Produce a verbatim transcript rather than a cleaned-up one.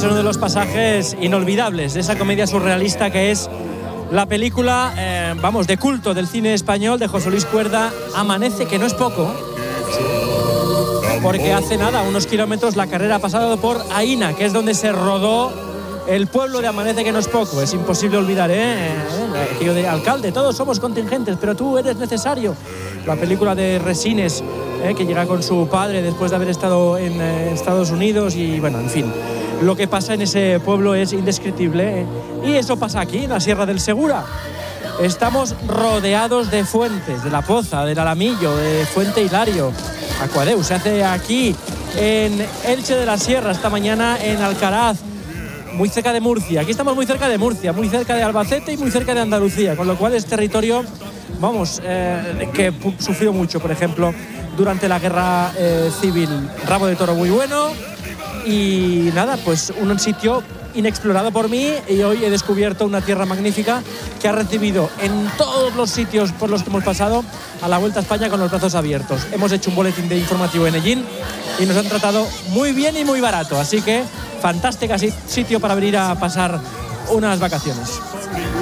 es uno de los pasajes inolvidables de esa comedia surrealista que es la película, eh, vamos, de culto del cine español de José Luis Cuerda, Amanece, que no es poco, porque hace nada, unos kilómetros, la carrera ha pasado por Aína, que es donde se rodó el pueblo de Amanece, que no es poco. Es imposible olvidar, ¿eh? Tío de alcalde, todos somos contingentes, pero tú eres necesario. La película de Resines, ¿eh? Que llega con su padre después de haber estado en eh, Estados Unidos y, bueno, en fin. Lo que pasa en ese pueblo es indescriptible, ¿eh? Y eso pasa aquí, en la Sierra del Segura. Estamos rodeados de fuentes, de La Poza, del Alamillo, de Fuente Hilario. Aquadeu se hace aquí, en Elche de la Sierra, esta mañana en Alcaraz, muy cerca de Murcia. Aquí estamos muy cerca de Murcia, muy cerca de Albacete y muy cerca de Andalucía, con lo cual es territorio, vamos, eh, que sufrió mucho, por ejemplo, durante la guerra eh, civil. Rabo de toro muy bueno y nada, pues un sitio inexplorado por mí, y hoy he descubierto una tierra magnífica que ha recibido en todos los sitios por los que hemos pasado a la Vuelta a España con los brazos abiertos. Hemos hecho un boletín de informativo en Ellín y nos han tratado muy bien y muy barato, así que fantástica sitio para venir a pasar unas vacaciones.